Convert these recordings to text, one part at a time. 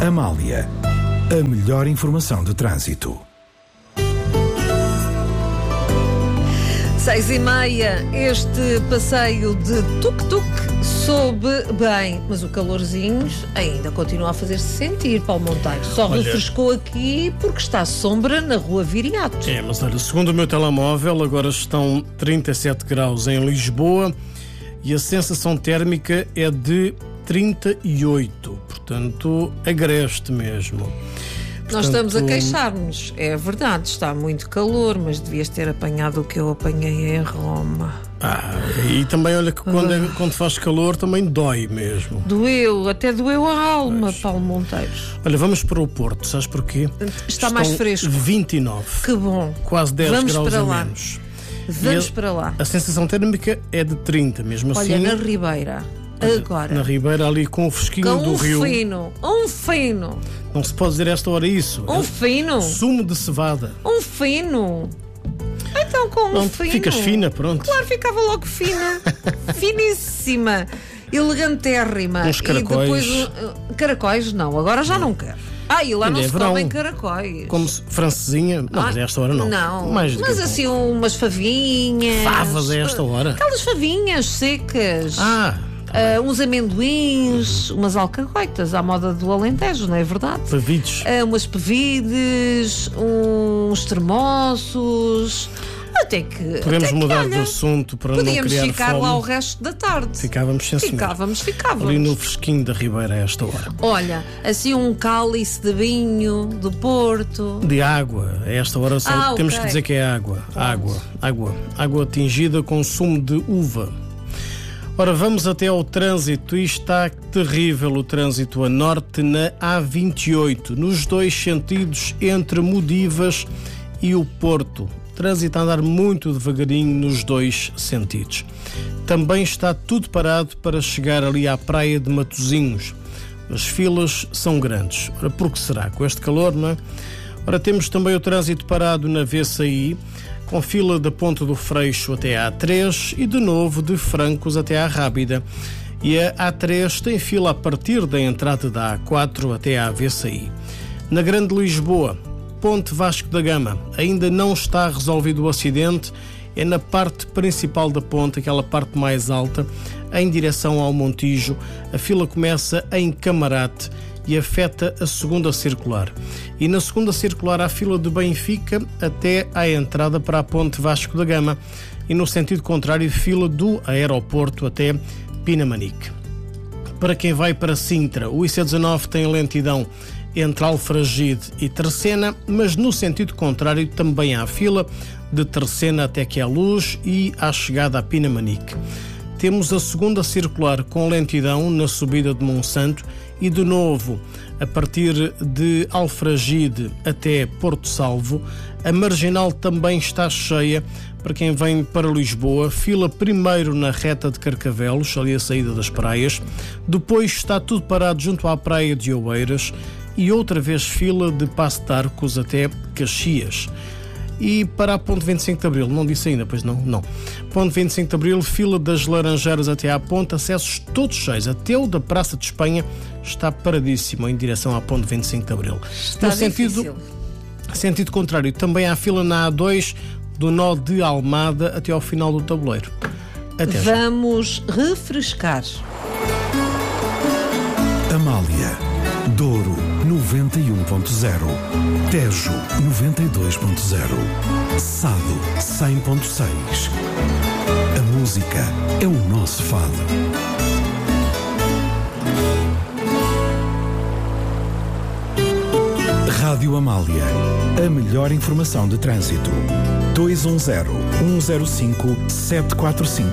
Amália, a melhor informação de trânsito. 6h30, este passeio de tuk-tuk soube bem, mas o calorzinho ainda continua a fazer-se sentir, Paulo Monteiro. Só refrescou aqui porque está sombra na rua Viriato. Mas olha, segundo o meu telemóvel, agora estão 37 graus em Lisboa e a sensação térmica é de 38, portanto, agreste mesmo. Nós estamos a queixar-nos, é verdade, está muito calor, mas devias ter apanhado o que eu apanhei em Roma. E também, olha, que quando faz calor também dói mesmo. Doeu, até doeu a alma, Paulo Monteiro. Olha, vamos para o Porto, sabes porquê? Está mais fresco. 29. Que bom. Quase 10 vamos graus para a lá. menos. Vamos para lá. A sensação térmica é de 30, mesmo assim. Olha, na Ribeira. Agora. Na Ribeira, ali com o fresquinho do rio. Um fino. Não se pode dizer a esta hora isso. Fino. Sumo de cevada. Fino. Então com Não, fino. Ficas fina, pronto. Claro, ficava logo fina. Finíssima. Elegantérrima. Uns caracóis. E depois, caracóis não, agora já não quero. E lá não se comem caracóis. Como francesinha. Não, mas a esta hora não. Não, mas assim umas favinhas. Favas a esta hora. Aquelas favinhas secas. Uns amendoins, umas alcagoitas à moda do Alentejo, não é verdade? Pavides. Umas pevides, uns termossos. Podemos mudar de assunto para não criar fome. Podíamos ficar lá o resto da tarde. Ficávamos sem Ficávamos. Ali no fresquinho da Ribeira a esta hora. Olha, assim um cálice de vinho do Porto. De água, a esta hora temos que dizer que é água. Água tingida com sumo de uva. Ora, vamos até ao trânsito. E está terrível o trânsito a norte na A28, nos dois sentidos entre Modivas e o Porto. Trânsito a andar muito devagarinho nos dois sentidos. Também está tudo parado para chegar ali à praia de Matosinhos. As filas são grandes. Ora, por que será? Com este calor, não é? Ora, temos também o trânsito parado na VCI, com fila da Ponte do Freixo até à A3 e de novo de Francos até à Rábida. E a A3 tem fila a partir da entrada da A4 até à VCI. Na Grande Lisboa, Ponte Vasco da Gama, ainda não está resolvido o acidente, é na parte principal da ponte, aquela parte mais alta, em direção ao Montijo. A fila começa em Camarate e afeta a segunda circular. E na segunda circular há fila de Benfica até à entrada para a Ponte Vasco da Gama e no sentido contrário fila do aeroporto até Pinamanique. Para quem vai para Sintra, o IC19 tem lentidão entre Alfragide e Tercena, mas no sentido contrário também há fila de Tercena até que há Luz e à chegada a Pinamanique. Temos a segunda circular com lentidão na subida de Monsanto e de novo a partir de Alfragide até Porto Salvo. A marginal também está cheia para quem vem para Lisboa. Fila primeiro na reta de Carcavelos, ali a saída das praias. Depois está tudo parado junto à praia de Oeiras e outra vez fila de Passo de Arcos até Caxias. E para a Ponte 25 de Abril, não disse ainda, pois não. Ponte 25 de Abril, fila das Laranjeiras até à Ponte, acessos todos cheios. Até o da Praça de Espanha está paradíssimo em direção à Ponte 25 de Abril. Está difícil. Sentido contrário, também há fila na A2 do nó de Almada até ao final do tabuleiro. Até já. Vamos refrescar. Amália, Douro 91.0, Tejo 92.0, Sado 100.6. A música é o nosso fado. Rádio Amália, a melhor informação de trânsito. 210-105-745.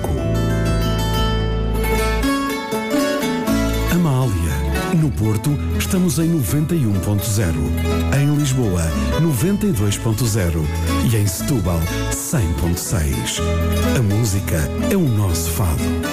Amália. No Porto, estamos em 91.0. Em Lisboa, 92.0. E em Setúbal, 100.6. A música é o nosso fado.